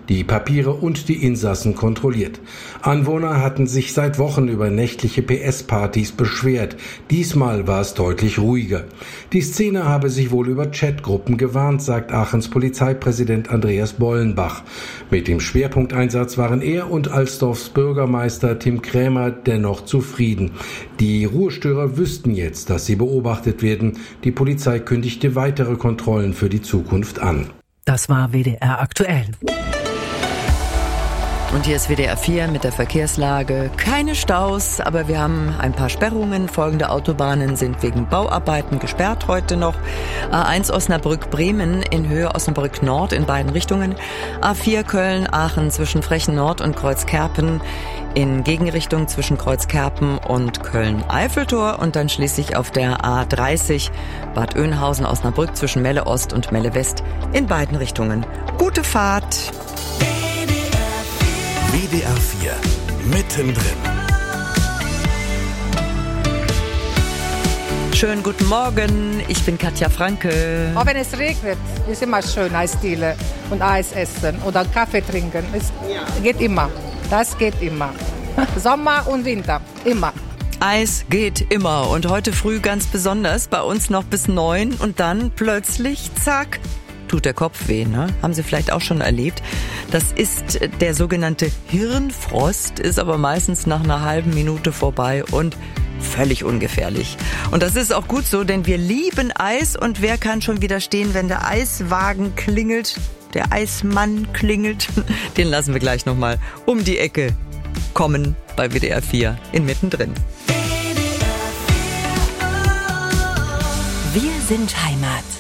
die Papiere und die Insassen kontrolliert. Anwohner hatten sich seit Wochen über nächtliche PS-Partys beschwert. Diesmal war es deutlich ruhiger. Die Szene habe sich wohl über Chatgruppen gewarnt, sagt Aachens Polizeipräsident Andreas Bollenbach. Mit dem Schwerpunkteinsatz waren er und Alsdorfs Bürgermeister Tim Krämer dennoch zufrieden. Die Ruhestörer wüssten jetzt, dass sie beobachtet werden. Die Polizei kündigte weitere Kontrollen für die Zukunft an. Das war WDR aktuell. Und hier ist WDR 4 mit der Verkehrslage. Keine Staus, aber wir haben ein paar Sperrungen. Folgende Autobahnen sind wegen Bauarbeiten gesperrt heute noch. A1 Osnabrück-Bremen in Höhe Osnabrück Nord in beiden Richtungen. A4 Köln-Aachen zwischen Frechen Nord und Kreuzkerpen in Gegenrichtung zwischen Kreuzkerpen und Köln-Eiffeltor. Und dann schließlich auf der A30 Bad Oeynhausen-Osnabrück zwischen Melle Ost und Melle West in beiden Richtungen. Gute Fahrt! WDR 4 mittendrin. Schönen guten Morgen, ich bin Katja Franke. Auch wenn es regnet, ist immer schön Eisdiele und Eis essen oder Kaffee trinken. Es geht immer. Das geht immer. Sommer und Winter, immer. Eis geht immer und heute früh ganz besonders, bei uns noch bis 9 und dann plötzlich, zack, tut der Kopf weh, ne? Haben Sie vielleicht auch schon erlebt. Das ist der sogenannte Hirnfrost, ist aber meistens nach einer halben Minute vorbei und völlig ungefährlich. Und das ist auch gut so, denn wir lieben Eis und wer kann schon widerstehen, wenn der Eiswagen klingelt, der Eismann klingelt, den lassen wir gleich nochmal um die Ecke kommen bei WDR 4 in Mittendrin. Wir sind Heimat.